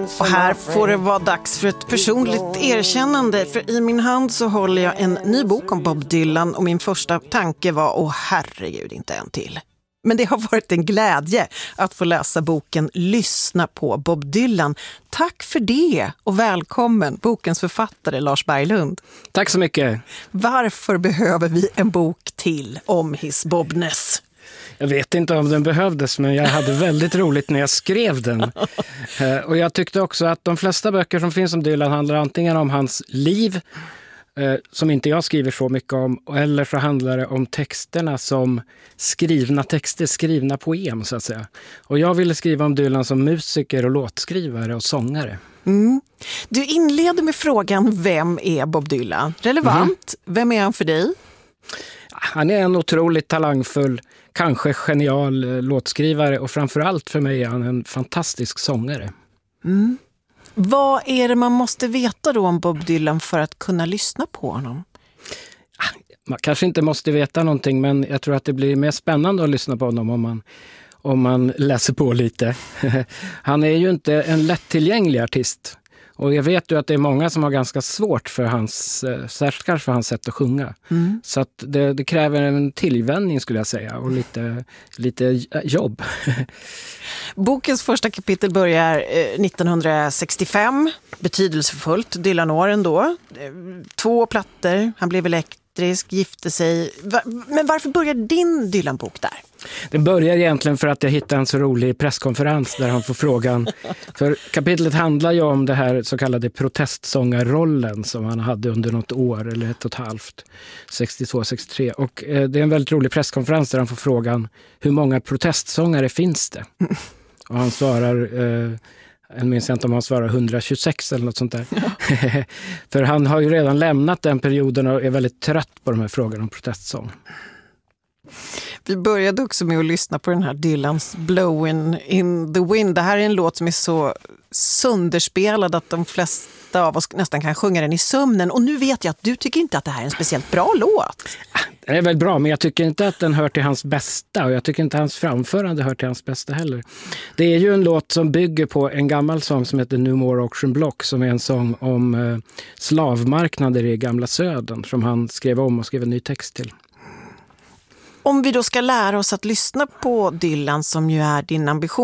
Och här får det vara dags för ett personligt erkännande. För i min hand så håller jag en ny bok om Bob Dylan. Och min första tanke var, åh herregud, inte en till. Men det har varit en glädje att få läsa boken Lyssna på Bob Dylan. Tack för det och välkommen bokens författare Lars Berglund. Tack så mycket. Varför behöver vi en bok till om His Bobness? Jag vet inte om den behövdes, men jag hade väldigt roligt när jag skrev den. Och jag tyckte också att de flesta böcker som finns om Dylan handlar antingen om hans liv, som inte jag skriver så mycket om, eller så handlar det om texterna som skrivna texter, skrivna poem så att säga. Och jag ville skriva om Dylan som musiker och låtskrivare och sångare. Mm. Du inleder med frågan, vem är Bob Dylan? Relevant. Vem är han för dig? Han är en otroligt talangfull, kanske genial låtskrivare och framförallt för mig är han en fantastisk sångare. Mm. Vad är det man måste veta då om Bob Dylan för att kunna lyssna på honom? Man kanske inte måste veta någonting, men jag tror att det blir mer spännande att lyssna på honom om man läser på lite. Han är ju inte en lättillgänglig artist. Och jag vet ju att det är många som har ganska svårt för hans, särskilt kanske för hans sätt att sjunga. Mm. Så att det kräver en tillvänjning skulle jag säga och lite jobb. Bokens första kapitel börjar 1965, betydelsefullt, Dylan-åren då. 2 plattor, han blev elektrisk, gifte sig. Men varför börjar din Dylan-bok där? Det börjar egentligen för att jag hittade en så rolig presskonferens där han får frågan. För kapitlet handlar ju om det här så kallade protestsångarrollen som han hade under något år eller 1,5, 62-63. Och det är en väldigt rolig presskonferens där han får frågan, hur många protestsångare finns det? Och han svarar, jag minns inte om han svarar 126 eller något sånt där. Ja. För han har ju redan lämnat den perioden och är väldigt trött på de här frågorna om protestsång. Vi började också med att lyssna på den här Dylans Blowin' in the Wind. Det här är en låt som är så sönderspelad att de flesta av oss nästan kan sjunga den i sömnen. Och nu vet jag att du tycker inte att det här är en speciellt bra låt. Den är väl bra, men jag tycker inte att den hör till hans bästa. Och jag tycker inte hans framförande hör till hans bästa heller. Det är ju en låt som bygger på en gammal sång som heter No More Auction Block. Som är en sång om slavmarknader i gamla södern. Som han skrev om och skrev en ny text till. Om vi då ska lära oss att lyssna på Dylan som ju är din ambition.